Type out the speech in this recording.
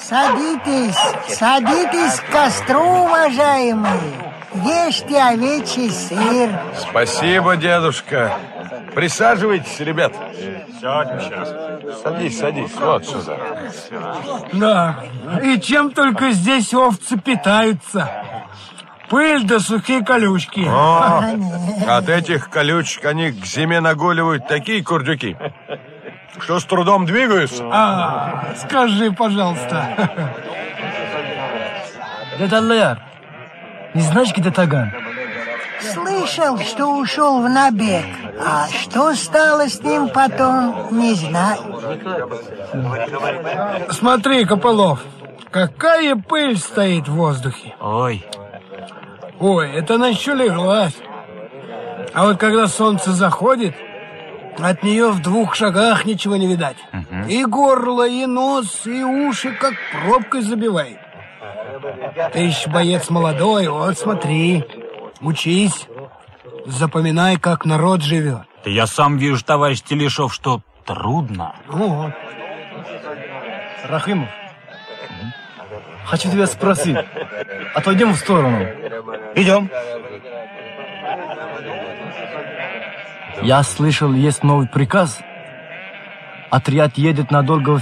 Садитесь, садитесь к костру, уважаемые. Ешьте овечий сыр. Спасибо, дедушка. Присаживайтесь, ребят. Садись, садись, вот сюда. Да, и чем только здесь овцы питаются. Пыль да сухие колючки. О, от этих колючек они к зиме нагуливают такие курдюки, что с трудом двигаются. Скажи, пожалуйста. Дед Аллаяр, не знаешь, где Таган? Слышал, что ушел в набег. А что стало с ним потом, не знаю. Смотри, Копылов, какая пыль стоит в воздухе. Ой, это она еще леглась. А вот когда солнце заходит, от нее в 2 шагах ничего не видать. И горло, и нос, и уши как пробкой забивает. Ты еще боец молодой, вот смотри, учись, запоминай, как народ живет. да я сам вижу, товарищ Телешов, что трудно. Вот. Рахимов, хочу тебя спросить. Отойдем в сторону. Идем. Я слышал, есть новый приказ. Отряд едет надолго